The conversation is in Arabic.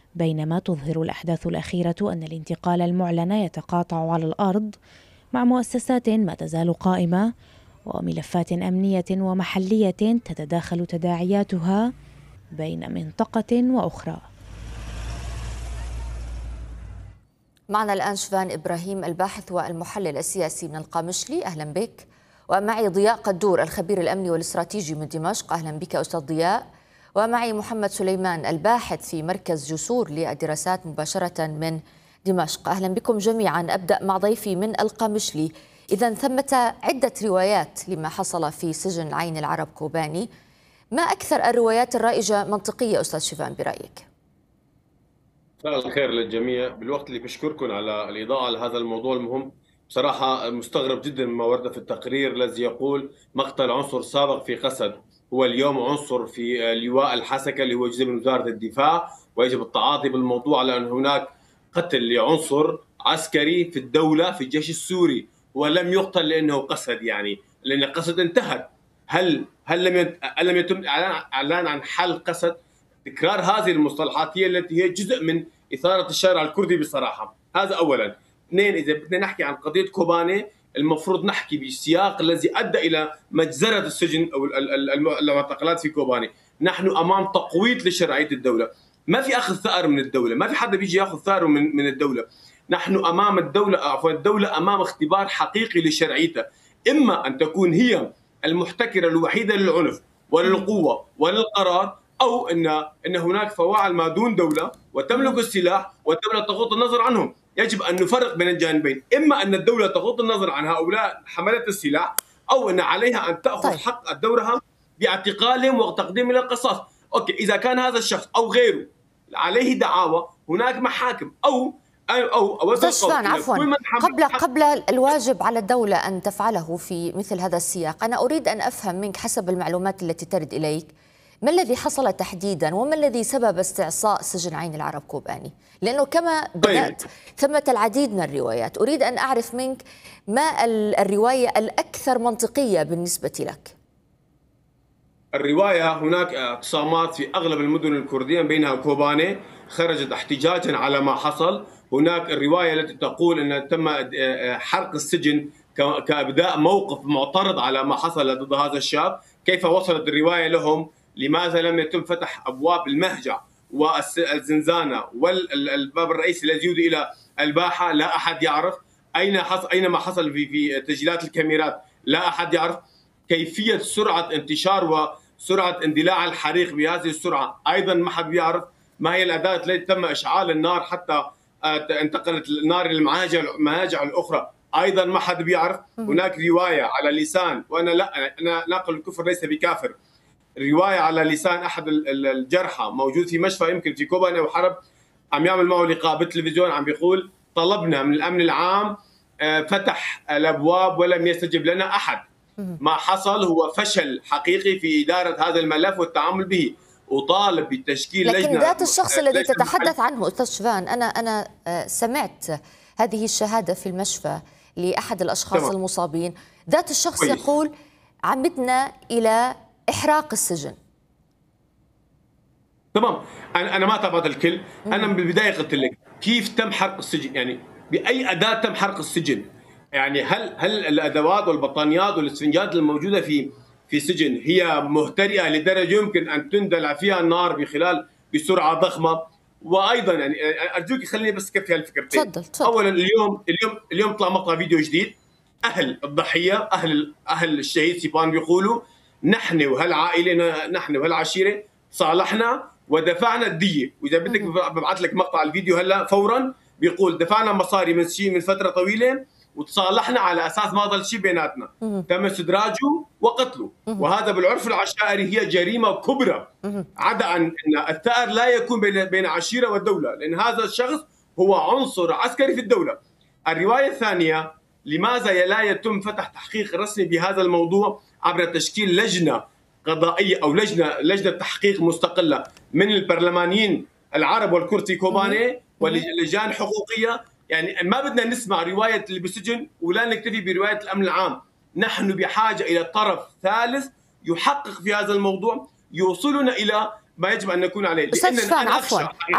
بينما تظهر الأحداث الأخيرة أن الانتقال المعلن يتقاطع على الأرض مع مؤسسات ما تزال قائمة وملفات أمنية ومحلية تتداخل تداعياتها بين منطقة وأخرى. معنا الآن شفان إبراهيم الباحث والمحلل السياسي من القامشلي، أهلا بك. ومعي ضياء قدور الخبير الأمني والاستراتيجي من دمشق، أهلا بك أستاذ ضياء. ومعي محمد سليمان الباحث في مركز جسور للدراسات مباشرة من دمشق، أهلا بكم جميعا. أبدأ مع ضيفي من القامشلي. إذا ثمة عدة روايات لما حصل في سجن عين العرب كوباني، ما أكثر الروايات الرائجة منطقية أستاذ شفان برأيك؟ مساء الخير للجميع. بالوقت اللي بشكركم على الإضاءة على هذا الموضوع المهم، بصراحة مستغرب جدا مما ورد في التقرير الذي يقول مقتل عنصر سابق في قسد هو اليوم عنصر في لواء الحسكة اللي هو جزء من وزارة الدفاع، ويجب التعاطي بالموضوع لأن هناك قتل لعنصر عسكري في الدولة في الجيش السوري ولم يقتل لأنه قسد، يعني لأن قسد انتهت. هل لم يتم الإعلان عن حل قسد؟ تكرار هذه المصطلحات هي التي هي جزء من إثارة الشارع الكردي بصراحة. هذا أولا. اثنين، إذا بدنا نحكي عن قضية كوباني المفروض نحكي بالسياق الذي أدى إلى مجزرة السجن أو المعتقلات في كوباني. نحن أمام تقويض لشرعية الدولة، ما في أخذ ثأر من الدولة، ما في حدا بيجي يأخذ ثأره من الدولة. نحن أمام الدولة أمام اختبار حقيقي لشرعيتها، إما أن تكون هي المحتكرة الوحيدة للعنف وللقوة وللقرار، أو أن هناك فواعل ما دون دولة وتملك السلاح والدولة تغض النظر عنهم. يجب أن نفرق بين الجانبين، إما أن الدولة تغض النظر عن هؤلاء حملة السلاح، أو أن عليها أن تأخذ حق دورها باعتقالهم وتقديم إلى القصاص. أوكي، إذا كان هذا الشخص أو غيره عليه دعاوى هناك محاكم أو شفان عفوا، قبل الواجب على الدولة أن تفعله في مثل هذا السياق، أنا أريد أن أفهم منك حسب المعلومات التي ترد إليك ما الذي حصل تحديدا وما الذي سبب استعصاء سجن عين العرب كوباني؟ لأنه كما بدأت ثمة العديد من الروايات، أريد أن أعرف منك ما الرواية الأكثر منطقية بالنسبة لك. الرواية هناك اعتصامات في أغلب المدن الكردية بينها كوباني خرجت احتجاجا على ما حصل. هناك الرواية التي تقول أن تم حرق السجن كإبداء موقف معترض على ما حصل ضد هذا الشاب. كيف وصلت الرواية لهم؟ لماذا لم يتم فتح أبواب المهجع والزنزانة والباب الرئيسي الذي يؤدي إلى الباحة؟ لا أحد يعرف. أين ما حصل في تسجيلات الكاميرات؟ لا أحد يعرف. كيفية سرعة انتشار وسرعة اندلاع الحريق بهذه السرعة أيضا ما حد يعرف. ما هي الأداة التي تم إشعال النار حتى انتقلت النار للمهاجع الأخرى؟ أيضا ما حد بيعرف. هناك رواية على لسان، وأنا أنا ناقل الكفر ليس بكافر، رواية على لسان أحد الجرحى موجود في مشفى يمكن في كوباني أو حرب، عم يعمل معه لقاء بالتلفزيون، عم بيقول طلبنا من الأمن العام فتح الأبواب ولم يستجب لنا أحد. ما حصل هو فشل حقيقي في إدارة هذا الملف والتعامل به. وطالب بتشكيل لجنة. لكن ذات الشخص الذي تتحدث عنه أستاذ شفان، أنا سمعت هذه الشهادة في المشفى لأحد الأشخاص المصابين. ذات الشخص يقول عمدنا إلى إحراق السجن. تمام، أنا ما تابعت الكل. أنا من البداية قلت لك كيف تم حرق السجن، يعني بأي أداة تم حرق السجن؟ يعني هل الأدوات والبطانيات والإسفنجات الموجودة في سجن هي مهترئة لدرجة يمكن أن تندلع فيها النار بسرعة ضخمة؟ وأيضا يعني أرجوك خليني بس كفي هالفكرتين. تفضل. أولا اليوم طلع مقطع فيديو جديد، أهل الضحية أهل الشهيد سيبان بيقولوا نحن وهالعائلة نحن وهالعشيرة صالحنا ودفعنا الدية. وإذا بدك ببعث لك مقطع الفيديو هلا فورا، بيقول دفعنا مصاري من فترة طويلة وتصالحنا على أساس ما ضل شيء بيناتنا، تم استدراجه وقتله. وهذا بالعرف العشائري هي جريمة كبرى، عدا أن الثأر لا يكون بين عشيرة والدولة، لأن هذا الشخص هو عنصر عسكري في الدولة. الرواية الثانية، لماذا لا يتم فتح تحقيق رسمي بهذا الموضوع عبر تشكيل لجنة قضائية أو لجنة تحقيق مستقلة من البرلمانيين العرب والكرد في كوباني ولجان حقوقية؟ يعني ما بدنا نسمع رواية اللي بالسجن ولا نكتفي برواية الأمن العام. نحن بحاجة إلى طرف ثالث يحقق في هذا الموضوع، يوصلنا إلى ما يجب أن نكون عليه. أستاذ شفان عفوا